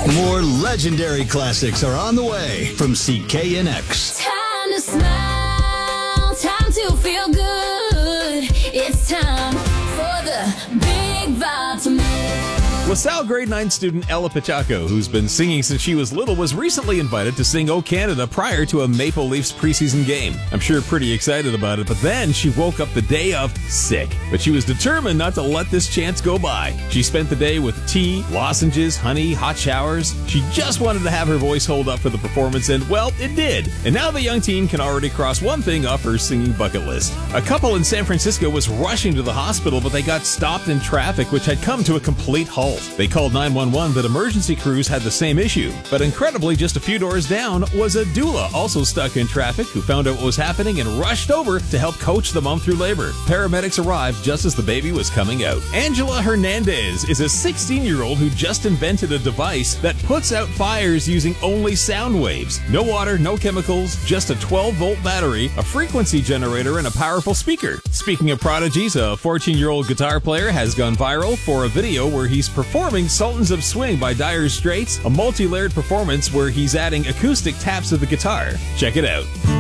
More legendary classics are on the way from CKNX. Time to smile, time to feel good. It's time for the Big Vitamin. LaSalle grade 9 student Ella Pachaco, who's been singing since she was little, was recently invited to sing "O Canada" prior to a Maple Leafs preseason game. I'm sure pretty excited about it, but then she woke up the day of sick. But she was determined not to let this chance go by. She spent the day with tea, lozenges, honey, hot showers. She just wanted to have her voice hold up for the performance, and well, it did. And now the young teen can already cross one thing off her singing bucket list. A couple in San Francisco was rushing to the hospital, but they got stopped in traffic, which had come to a complete halt. They called 911, but emergency crews had the same issue. But incredibly, just a few doors down was a doula also stuck in traffic who found out what was happening and rushed over to help coach the mom through labor. Paramedics arrived just as the baby was coming out. Angela Hernandez is a 16-year-old who just invented a device that puts out fires using only sound waves. No water, no chemicals, just a 12-volt battery, a frequency generator, and a powerful speaker. Speaking of prodigies, a 14-year-old guitar player has gone viral for a video where he's performing Sultans of Swing by Dire Straits, a multi-layered performance where he's adding acoustic taps to the guitar. Check it out.